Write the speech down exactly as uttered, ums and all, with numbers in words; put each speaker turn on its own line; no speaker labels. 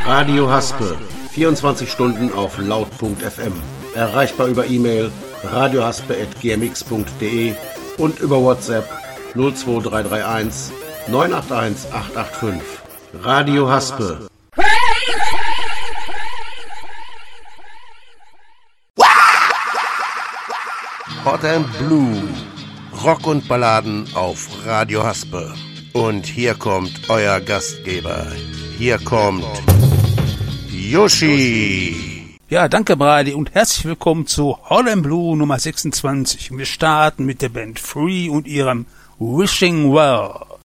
Radio Haspe, vierundzwanzig Stunden auf laut punkt f m. Erreichbar über E-Mail radiohaspe at g m x punkt d e und über WhatsApp null zwei drei drei eins neun acht eins acht acht fünf. Radio Haspe. Hot and Blue. Rock und Balladen auf Radio Haspe. Und hier kommt euer Gastgeber. Hier kommt Yoshi.
Ja, danke Brady und herzlich willkommen zu Hot and Blue Nummer sechsundzwanzig. Wir starten mit der Band Free und ihrem Wishing Well.